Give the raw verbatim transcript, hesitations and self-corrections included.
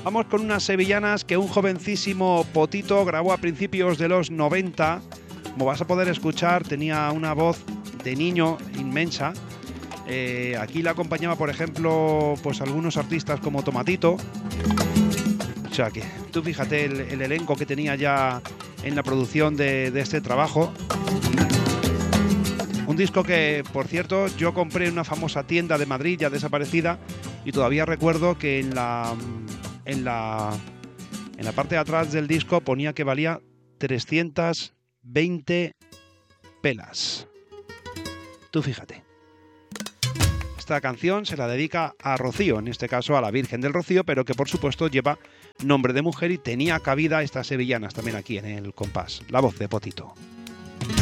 Vamos con unas sevillanas que un jovencísimo Potito grabó a principios de los noventa. Como vas a poder escuchar, tenía una voz de niño inmensa. Eh, aquí le acompañaba, por ejemplo, pues algunos artistas como Tomatito. O sea que tú fíjate el, el elenco que tenía ya en la producción de, de este trabajo. Un disco que, por cierto, yo compré en una famosa tienda de Madrid ya desaparecida y todavía recuerdo que en la, en la, en la parte de atrás del disco ponía que valía trescientas veinte pelas. Tú fíjate. Esta canción se la dedica a Rocío, en este caso a la Virgen del Rocío, pero que por supuesto lleva nombre de mujer y tenía cabida estas sevillanas también aquí en el compás. La voz de Potito.